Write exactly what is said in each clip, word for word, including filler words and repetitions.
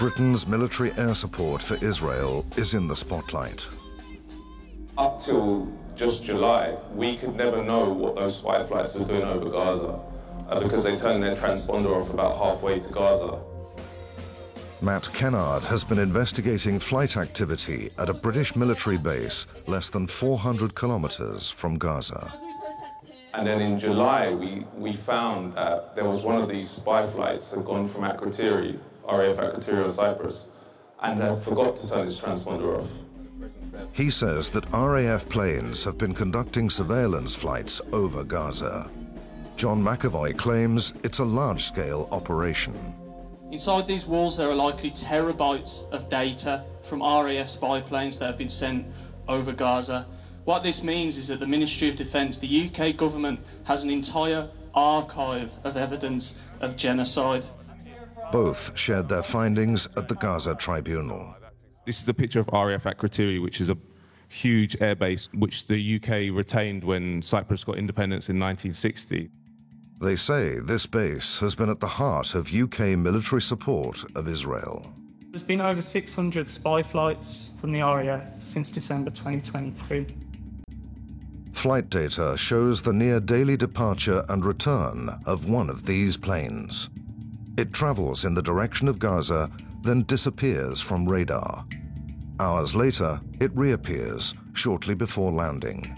Britain's military air support for Israel is in the spotlight. Up till just July, we could never know what those spy flights were doing over Gaza uh, because they turned their transponder off about halfway to Gaza. Matt Kennard has been investigating flight activity at a British military base less than four hundred kilometers from Gaza. And then in July, we, we found that there was one of these spy flights that had gone from Akrotiri, R A F Akrotiri on Cyprus, and had forgot to turn its transponder off. He says that R A F planes have been conducting surveillance flights over Gaza. John McAvoy claims it's a large-scale operation. Inside these walls there are likely terabytes of data from R A F spy planes that have been sent over Gaza. What this means is that the Ministry of Defence, the U K government, has an entire archive of evidence of genocide. Both shared their findings at the Gaza Tribunal. This is a picture of R A F Akrotiri, which is a huge airbase which the U K retained when Cyprus got independence in nineteen sixty. They say this base has been at the heart of U K military support of Israel. There's been over six hundred spy flights from the R A F since December twenty twenty-three. Flight data shows the near daily departure and return of one of these planes. It travels in the direction of Gaza, then disappears from radar. Hours later, it reappears shortly before landing.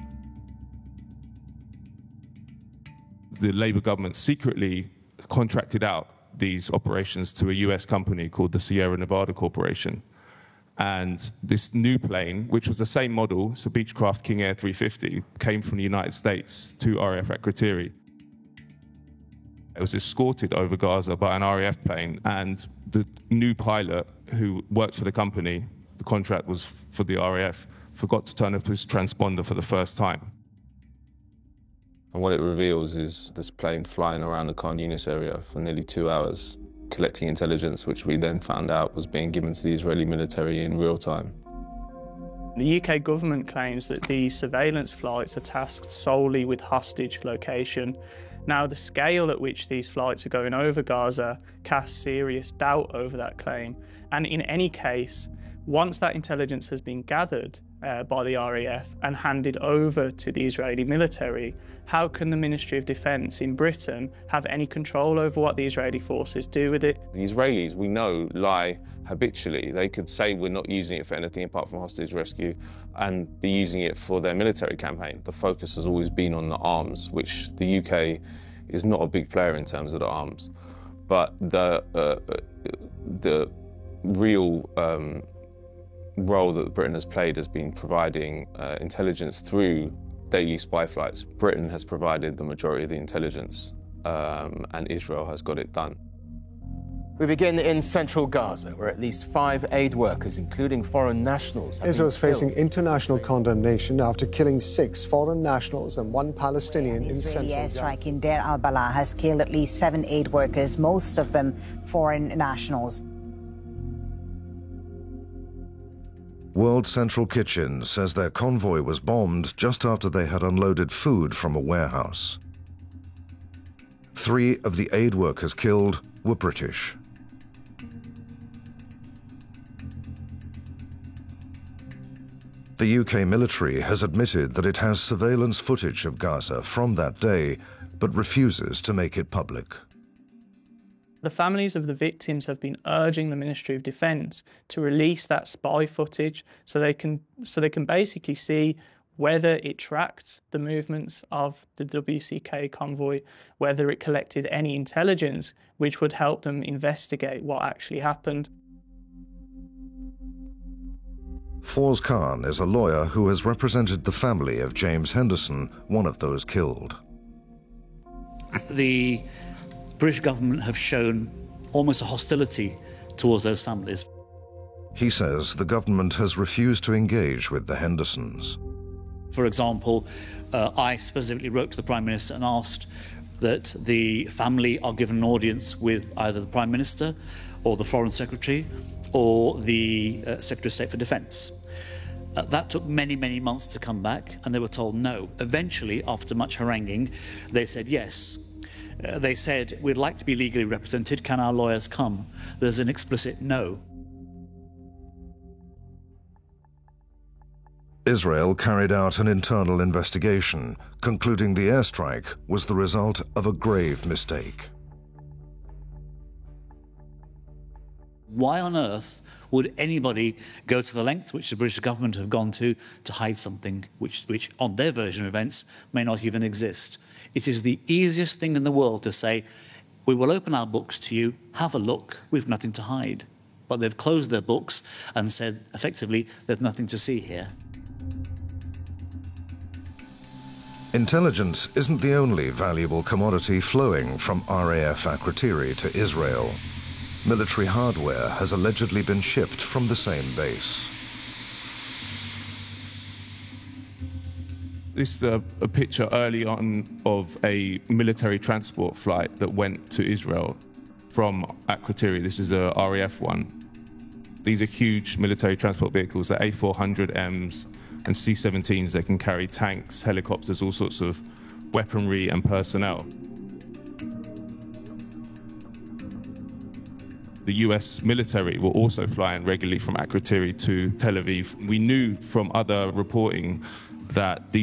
The Labour government secretly contracted out these operations to a U S company called the Sierra Nevada Corporation. And this new plane, which was the same model, so Beechcraft King Air three fifty, came from the United States to R A F Akrotiri. It was escorted over Gaza by an R A F plane, and the new pilot who worked for the company, the contract was for the R A F, forgot to turn off his transponder for the first time. And what it reveals is this plane flying around the Khan Yunis area for nearly two hours, collecting intelligence, which we then found out was being given to the Israeli military in real time. The U K government claims that these surveillance flights are tasked solely with hostage location. Now, the scale at which these flights are going over Gaza casts serious doubt over that claim. And in any case, once that intelligence has been gathered uh, by the R A F and handed over to the Israeli military, how can the Ministry of Defence in Britain have any control over what the Israeli forces do with it? The Israelis, we know, lie habitually. They could say we're not using it for anything apart from hostage rescue and be using it for their military campaign. The focus has always been on the arms, which the U K is not a big player in terms of the arms. But the, uh, the real um, role that Britain has played has been providing uh, intelligence through daily spy flights. Britain has provided the majority of the intelligence, um, and Israel has got it done. We begin in central Gaza, where at least five aid workers, including foreign nationals, have Israel's been facing killed. international condemnation after killing six foreign nationals and one Palestinian in Israeli central airstrike Gaza. in Deir al-Balah has killed at least seven aid workers, most of them foreign nationals. World Central Kitchen says their convoy was bombed just after they had unloaded food from a warehouse. Three of the aid workers killed were British. The U K military has admitted that it has surveillance footage of Gaza from that day, but refuses to make it public. The families of the victims have been urging the Ministry of Defence to release that spy footage so they can so they can basically see whether it tracked the movements of the W C K convoy, whether it collected any intelligence which would help them investigate what actually happened. Fawz Khan is a lawyer who has represented the family of James Henderson, one of those killed. The British government have shown almost a hostility towards those families. He says the government has refused to engage with the Hendersons. For example, uh, I specifically wrote to the Prime Minister and asked that the family are given an audience with either the Prime Minister or the Foreign Secretary or the uh, Secretary of State for Defence. Uh, that took many, many months to come back, and they were told no. Eventually, after much haranguing, they said yes. Uh, they said, we'd like to be legally represented, can our lawyers come? There's an explicit no. Israel carried out an internal investigation, concluding the airstrike was the result of a grave mistake. Why on earth would anybody go to the length which the British government have gone to to hide something which, which on their version of events, may not even exist? It is the easiest thing in the world to say, we will open our books to you, have a look, we've nothing to hide. But they've closed their books and said, effectively, there's nothing to see here. Intelligence isn't the only valuable commodity flowing from R A F Akrotiri to Israel. Military hardware has allegedly been shipped from the same base. This is a, a picture early on of a military transport flight that went to Israel from Akrotiri. This is a R A F one. These are huge military transport vehicles, they're A four hundred Ms and C seventeens that can carry tanks, helicopters, all sorts of weaponry and personnel. The U S military were also flying regularly from Akrotiri to Tel Aviv. We knew from other reporting that these